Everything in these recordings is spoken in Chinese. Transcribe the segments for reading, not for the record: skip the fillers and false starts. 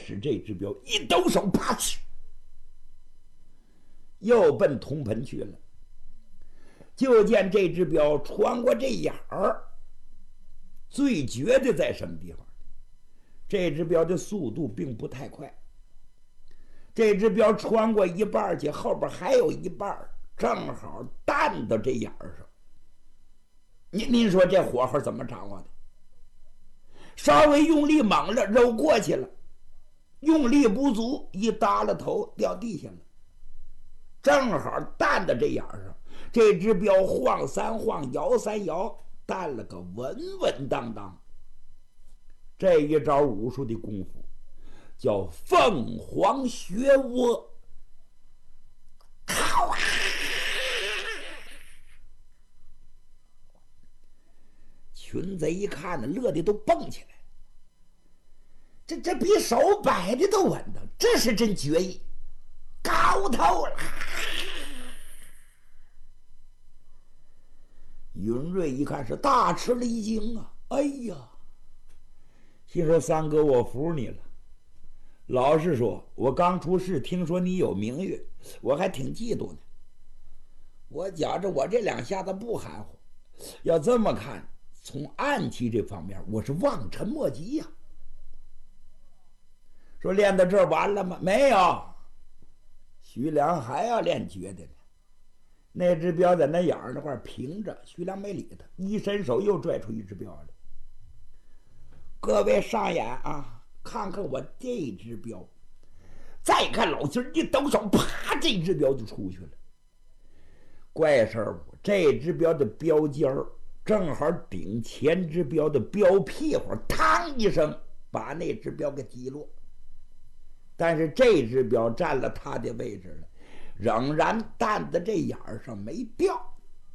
使这只镖一抖手，啪哧，又奔铜盆去了。就见这只镖穿过这眼儿，最绝的在什么地方？这只镖的速度并不太快，这只镖穿过一半去，后边还有一半，正好弹到这眼儿上。您说这火候怎么掌握的？稍微用力猛了，肉过去了；用力不足，一耷拉头掉地下了，正好弹到这眼儿上。这只镖晃三晃，摇三摇，弹了个稳稳当当。这一招武术的功夫叫凤凰学窝。靠啊！群贼一看呢，乐得都蹦起来。这比手摆的都稳当，这是真绝艺，高透了。云瑞一看是大吃了一惊啊！哎呀，心说三哥，我服你了。老实说，我刚出世，听说你有名誉，我还挺嫉妒呢。我觉着我这两下子不含糊，要这么看，从暗器这方面，我是望尘莫及呀。说练到这儿完了吗？没有，徐良还要练绝的呢。那只镖在那眼儿那块平着，徐良没理他，一伸手又拽出一只镖来。各位上眼啊，看看我这只镖。再看老金一抖手，啪，这只镖就出去了。怪事儿不，这只镖的镖尖儿正好顶前只镖的镖屁股，嘡一声把那只镖给击落。但是这只镖占了他的位置了，仍然弹在这眼儿上没掉。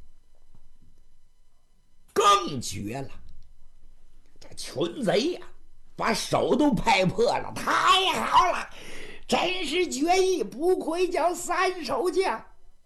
更绝了，这群贼呀，把手都拍破了，太好了，真是绝艺，不愧叫三手将。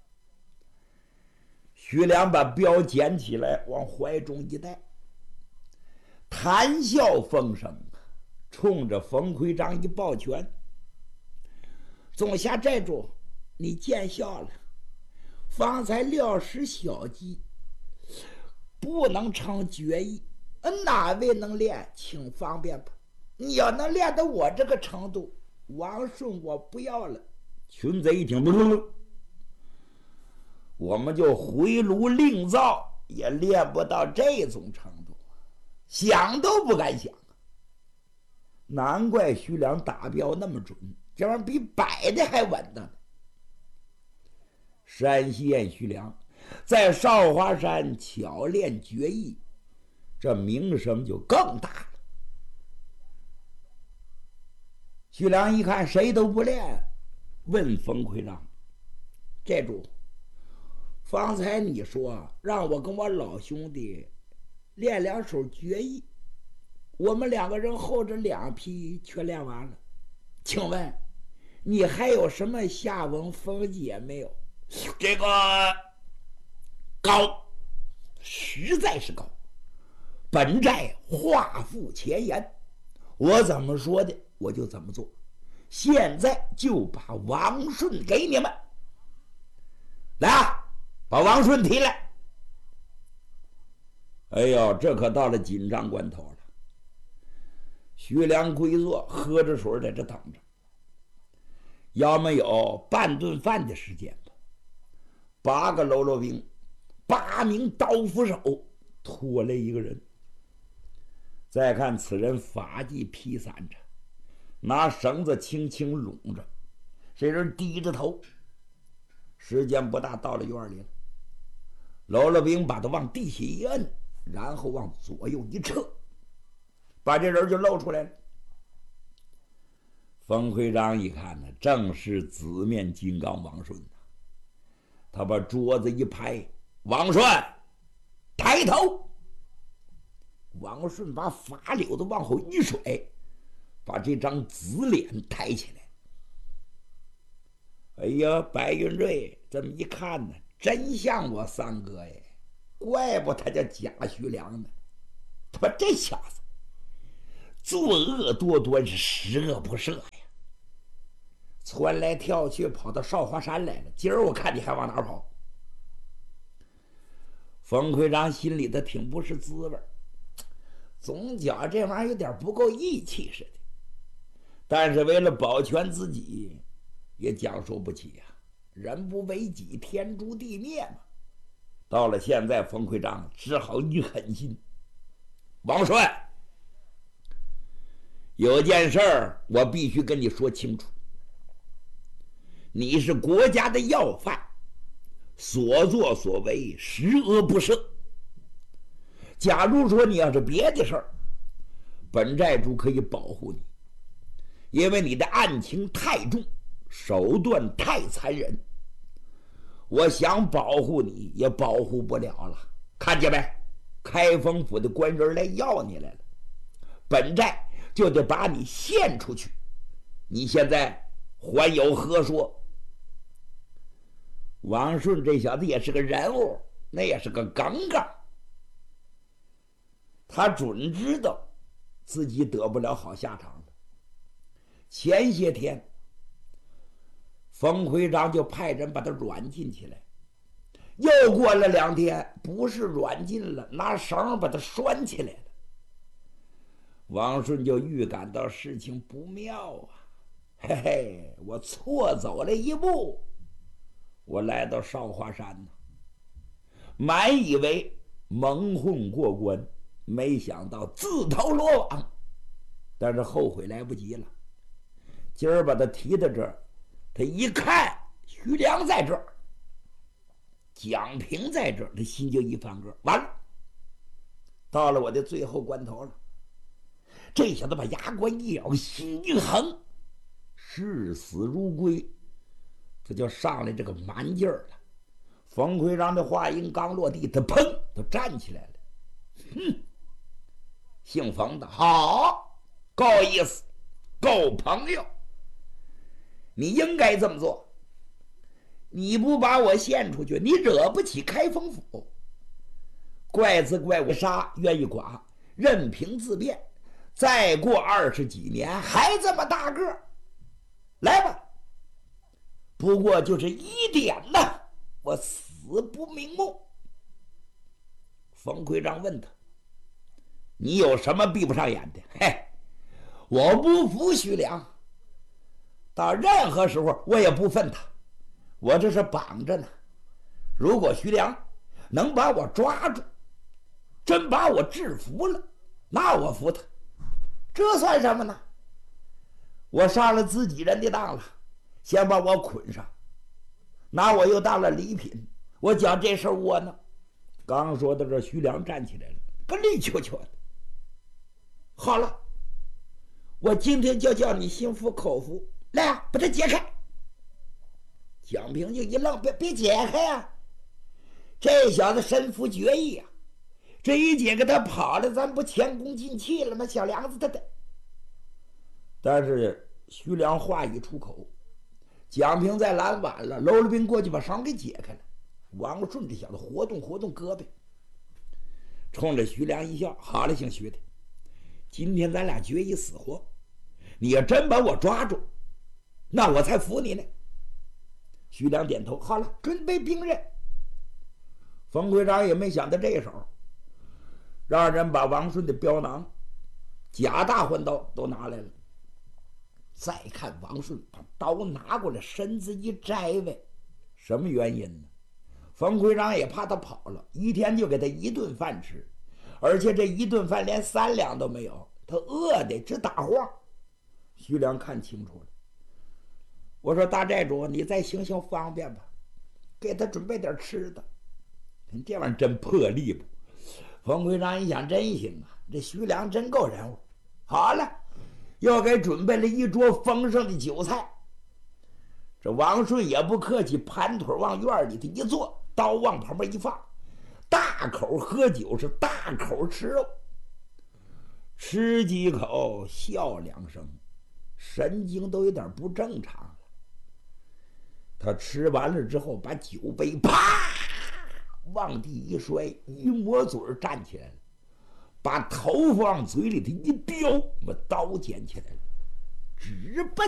徐良把镖捡起来往怀中一带，谈笑风生，冲着冯奎章一抱拳：总辖寨主，你见笑了。方才料使小计，不能成绝艺，哪位能练，请方便吧。你要能练到我这个程度，王顺我不要了。群贼一听，我们就回炉另造，也练不到这种程度，想都不敢想。难怪徐良打镖那么准，这玩意儿比摆的还稳当。山西燕徐良在少华山巧练绝艺，这名声就更大了。徐良一看谁都不练，问冯奎章：寨主，方才你说让我跟我老兄弟练两手绝艺，我们两个人后着两批却练完了，请问你还有什么下文风解没有？这个高，实在是高。本寨话付前言，我怎么说的我就怎么做。现在就把王顺给你们，来啊，把王顺提来。哎呦，这可到了紧张关头了。徐良归坐，喝着水在这等着。要没有半顿饭的时间吧，8个喽啰兵，8名刀斧手拖来一个人。再看此人发髻披散着，拿绳子轻轻拢着，这人低着头。时间不大，到了院里了。喽啰兵把他往地下一摁，然后往左右一撤，把这人就露出来了。冯奎章一看呢，正是紫面金刚王顺。他把桌子一拍：王顺，抬头。王顺把法柳子往后一甩，把这张紫脸抬起来。哎呀，白云瑞这么一看呢，真像我三哥耶，怪不他叫贾徐良呢。他把这小子作恶多端，是十恶不赦呀。 窜来跳去跑到少华山来了，今儿我看你还往哪跑？冯会长心里头挺不是滋味，总觉这玩意儿有点不够义气似的，但是为了保全自己也讲说不起呀，人不为己天诛地灭嘛。到了现在，冯会长只好一狠心，王顺，有件事儿我必须跟你说清楚，你是国家的要犯，所作所为十恶不赦。假如说你要是别的事儿，本寨主可以保护你，因为你的案情太重，手段太残忍，我想保护你也保护不了了。看见没？开封府的官人来要你来了，本寨就得把你献出去，你现在还有何说？王顺这小子也是个人物，那也是个耿耿，他准知道自己得不了好下场的。前些天冯会长就派人把他软禁起来，又过了2天，不是软禁了，拿绳把他拴起来了。王顺就预感到事情不妙啊，嘿嘿，我错走了一步。我来到少华山呢，满以为蒙混过关，没想到自投罗网，但是后悔来不及了。今儿把他提到这儿，他一看徐良在这儿，蒋平在这儿，他心就一翻个，完了，到了我的最后关头了。这小子把牙关一咬，心一横，视死如归，他就上来这个蛮劲儿了。冯奎章的话音刚落地，他砰就站起来了。哼，姓冯的好，够意思，够朋友，你应该这么做。你不把我献出去，你惹不起开封府。怪自怪我杀愿意剐，任凭自便。再过20几年还这么大个，来吧。不过就是一点呢，我死不瞑目。冯奎章问他：“你有什么闭不上眼的？”嘿，我不服徐良，到任何时候我也不分他，我这是绑着呢。如果徐良能把我抓住，真把我制服了，那我服他。这算什么呢？我上了自己人的当了，先把我捆上，拿我又当了礼品，我讲这事儿窝囊。刚说到这，徐良站起来了，个绿球球的。好了，我今天就叫你心服口服，来啊，把它解开。蒋平就一愣，别解开啊！这小子身负绝艺啊，这一解开他跑了，咱不前功尽弃了吗？小梁子他得。但是徐良话一出口，蒋平在拦晚了，搂了兵过去把绳给解开了。王顺这小子活动活动胳膊，冲着徐良一笑：“好了，姓徐的，今天咱俩决一死活，你要真把我抓住，那我才服你呢。”徐良点头：“好了，准备兵刃。”冯奎章也没想到这手，让人把王顺的镖囊、假大环刀都拿来了。再看王顺把刀拿过来，身子一摘呗，什么原因呢？冯奎章也怕他跑了，一天就给他1顿饭吃，而且这1顿饭连3两都没有，他饿得直打晃。徐良看清楚了，我说大寨主，你再行行方便吧，给他准备点吃的。这玩意儿真破例不？冯奎章一想，真行啊，这徐良真够人物。好了，又给准备了一桌丰盛的酒菜。这王顺也不客气，盘腿往院里头一坐，刀往旁边一放，大口喝酒，是大口吃肉，吃几口笑2声，神经都有点不正常了。他吃完了之后，把酒杯啪往地一摔，一抹嘴站起来了，把头发往嘴里头一叼，把刀捡起来了，直奔